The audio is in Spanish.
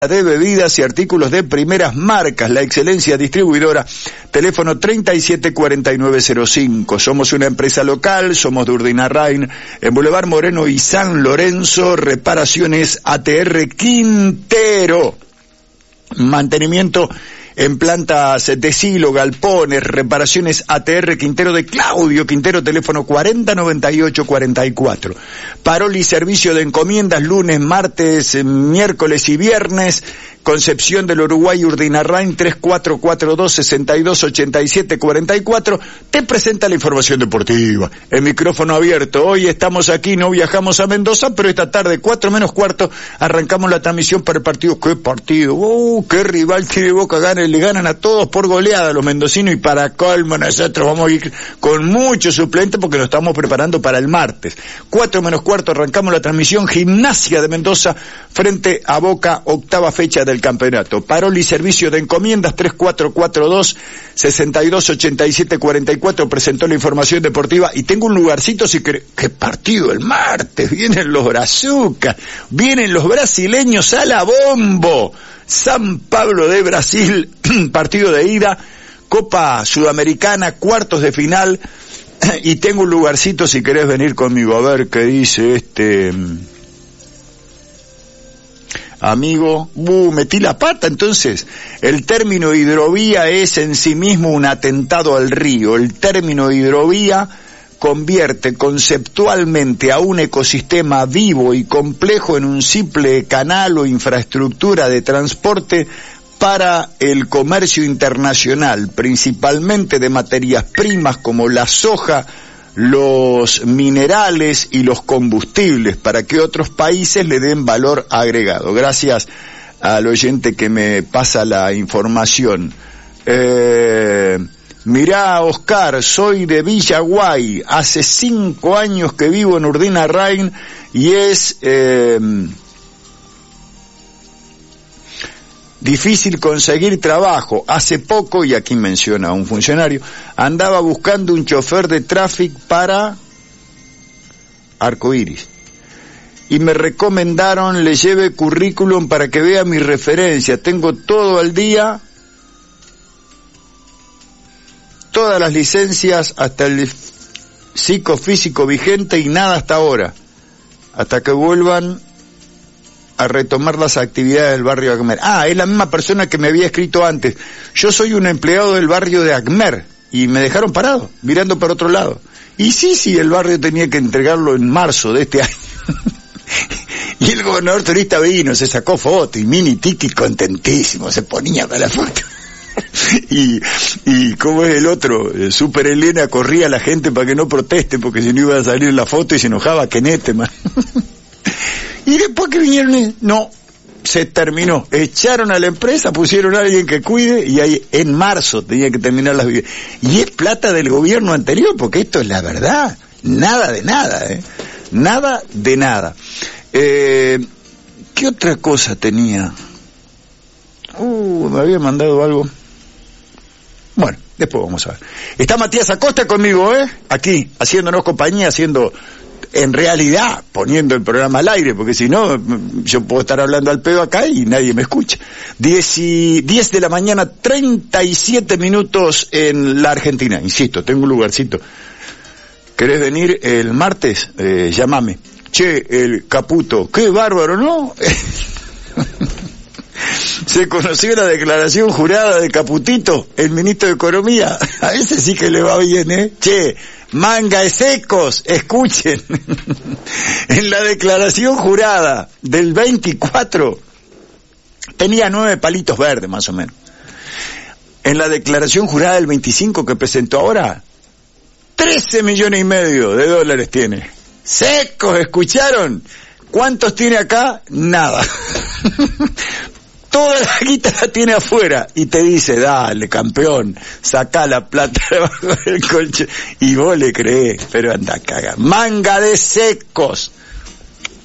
de bebidas y artículos de primeras marcas, la excelencia distribuidora, teléfono 374905. Somos una empresa local, somos de Urdinarrain, en Boulevard Moreno y San Lorenzo, reparaciones ATR Quintero, mantenimiento en plantas de silo, galpones, reparaciones ATR Quintero de Claudio Quintero, teléfono 409844. Paroli servicio de encomiendas lunes, martes, miércoles y viernes. Concepción del Uruguay, Urdinarrain 3442-628744. Te presenta la información deportiva. El micrófono abierto. Hoy estamos aquí, no viajamos a Mendoza, pero esta tarde, 4:45, arrancamos la transmisión para el partido. ¡Qué partido! ¡Qué rival tiene Boca! Le ganan a todos por goleada a los mendocinos, y para colmo nosotros vamos a ir con muchos suplentes porque nos estamos preparando para el martes. 4:45 arrancamos la transmisión. Gimnasia de Mendoza frente a Boca, octava fecha del campeonato. Paroli servicio de encomiendas 3442-628744 presentó la información deportiva, y tengo un lugarcito si querés. ¡Qué partido el martes! Vienen los brazucas, vienen los brasileños a la bombo. San Pablo de Brasil, partido de ida, Copa Sudamericana, cuartos de final, y tengo un lugarcito si querés venir conmigo a ver qué dice este amigo. Metí la pata. Entonces, el término hidrovía es en sí mismo un atentado al río. El término hidrovía convierte conceptualmente a un ecosistema vivo y complejo en un simple canal o infraestructura de transporte para el comercio internacional, principalmente de materias primas como la soja, los minerales y los combustibles, para que otros países le den valor agregado. Gracias al oyente que me pasa la información. Mirá, Oscar, soy de Villaguay, hace 5 años que vivo en Urdinarrain y es difícil conseguir trabajo. Hace poco, y aquí menciona a un funcionario, andaba buscando un chofer de tráfico para Arcoiris y me recomendaron le lleve currículum para que vea mi referencia. Tengo todo el día, todas las licencias hasta el psicofísico vigente y nada hasta ahora, hasta que vuelvan a retomar las actividades del barrio Acmer. Es la misma persona que me había escrito antes. Yo soy un empleado del barrio de Acmer y me dejaron parado, mirando para otro lado. Y sí, el barrio tenía que entregarlo en marzo de este año. Y el gobernador turista vino, se sacó foto y Mini Tiki contentísimo, se ponía para la foto. Y como es el otro, Super Elena corría a la gente para que no proteste porque si no iba a salir en la foto y se enojaba Kenete, man. Y después que vinieron, no, se terminó, echaron a la empresa, pusieron a alguien que cuide y ahí en marzo tenía que terminar las vidas. Y es plata del gobierno anterior, porque esto es la verdad, nada de nada, nada de nada. ¿Qué otra cosa tenía? Me había mandado algo. Bueno, después vamos a ver. Está Matías Acosta conmigo, aquí, haciéndonos compañía, en realidad, poniendo el programa al aire, porque si no, yo puedo estar hablando al pedo acá y nadie me escucha. 10 de la mañana, 37 minutos en la Argentina. Insisto, tengo un lugarcito. ¿Querés venir el martes? Llámame. Che, el Caputo, qué bárbaro, ¿no? Se conoció la declaración jurada de Caputito, el ministro de Economía. A ese sí que le va bien, Che, manga de secos, escuchen. En la declaración jurada del 24 tenía 9 palitos verdes más o menos. En la declaración jurada del 25 que presentó ahora, 13,5 millones tiene. Secos, ¿escucharon? ¿Cuántos tiene acá? Nada. Toda la guita la tiene afuera y te dice, dale, campeón, sacá la plata debajo del colchón. Y vos le creés, pero anda a cagar. Manga de secos.